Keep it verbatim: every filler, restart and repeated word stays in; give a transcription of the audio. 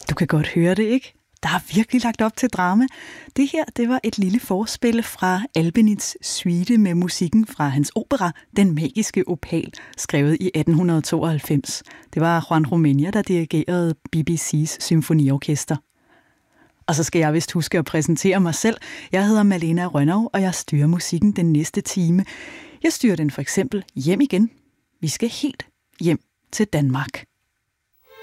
Du kan godt høre det, ikke? Der er virkelig lagt op til drama. Det her, det var et lille forspil fra Albinits suite med musikken fra hans opera Den Magiske Opal, skrevet i atten tooghalvfems. Det var Juan Romania, der dirigerede B B C's symfoniorkester. Og så skal jeg vist huske at præsentere mig selv. Jeg hedder Malena Rønnow, og jeg styrer musikken den næste time. Jeg styrer den for eksempel hjem igen. Vi skal helt hjem til Danmark.